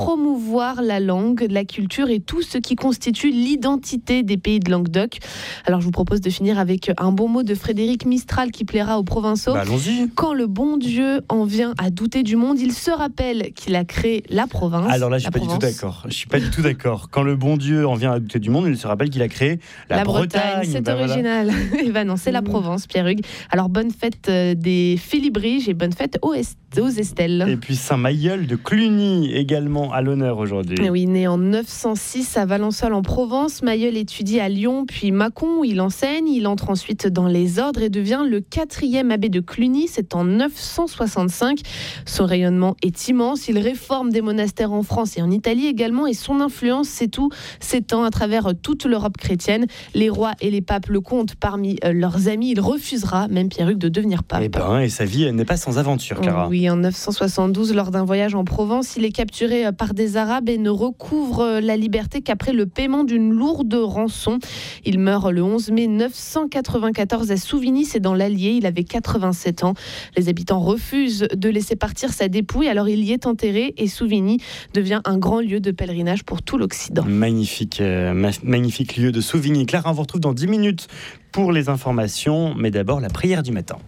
promouvoir la langue, la culture et tout ce qui constitue l'identité des pays de Languedoc. Alors je vous propose de finir avec un bon mot de Frédéric Mistral qui plaira aux provençaux. Allons-y. Quand le bon Dieu en vient à douter du monde, il se rappelle qu'il a créé la province. Alors là, je suis pas du tout d'accord. Je suis pas du tout d'accord. Quand le bon Dieu en vient à douter du monde, il se rappelle qu'il a créé la Bretagne. C'est original. Voilà. Et ben non, c'est la Provence, Pierre-Hugues. Alors bonne fête des Félibriges et bonne fête aux Estelles. Et puis Saint-Mailleul de Cluny également à l'honneur aujourd'hui. Et oui, né en 906 à Valençol en Provence, Mailleul étudie à Lyon puis Mâcon où il enseigne. Il entre ensuite dans les ordres et devient le 4e abbé de Cluny. C'est en 965. Son rayonnement est immense. Il réforme des monastères en France et en Italie également. Et son influence, s'étend à travers toute l'Europe chrétienne. Les rois et les papes le comptent parmi leurs amis. Il refusera, même Pierre-Hugues, de devenir pape. Et sa vie n'est pas sans aventure, Clara. Oui, en 972, lors d'un voyage en Provence, il est capturé par des Arabes et ne recouvre la liberté qu'après le paiement d'une lourde rançon. Il meurt le 11 mai 994 à Souvigny, c'est dans l'Allier. Il avait 87 ans. Les habitants refusent de laisser partir sa dépouille, alors il y est enterré et Souvigny devient un grand lieu de pèlerinage pour tout l'Occident. Magnifique lieu de Souvigny. Clara, on vous retrouve dans 10 minutes pour les informations, mais d'abord la prière du matin.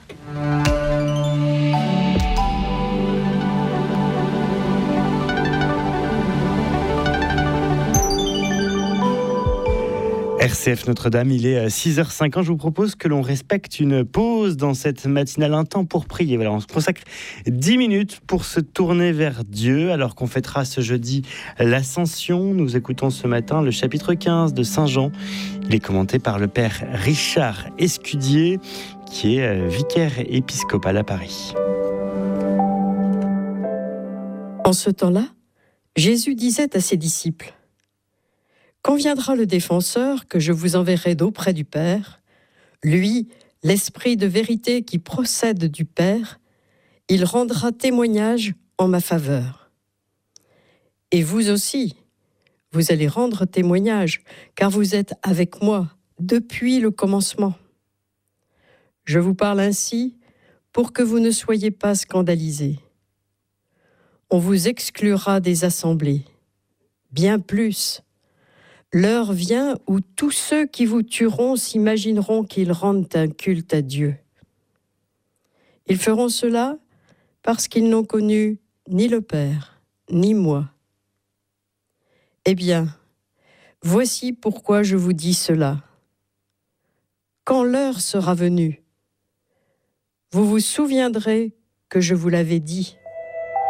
RCF Notre-Dame, il est 6h05. Je vous propose que l'on respecte une pause dans cette matinale, un temps pour prier. Voilà, on se consacre 10 minutes pour se tourner vers Dieu, alors qu'on fêtera ce jeudi l'Ascension. Nous écoutons ce matin le chapitre 15 de Saint Jean. Il est commenté par le père Richard Escudier, qui est vicaire épiscopal à Paris. En ce temps-là, Jésus disait à ses disciples: quand viendra le défenseur que je vous enverrai d'auprès du Père, lui, l'Esprit de vérité qui procède du Père, il rendra témoignage en ma faveur. Et vous aussi, vous allez rendre témoignage, car vous êtes avec moi depuis le commencement. Je vous parle ainsi pour que vous ne soyez pas scandalisés. On vous exclura des assemblées, bien plus. L'heure vient où tous ceux qui vous tueront s'imagineront qu'ils rendent un culte à Dieu. Ils feront cela parce qu'ils n'ont connu ni le Père, ni moi. Eh bien, voici pourquoi je vous dis cela. Quand l'heure sera venue, vous vous souviendrez que je vous l'avais dit.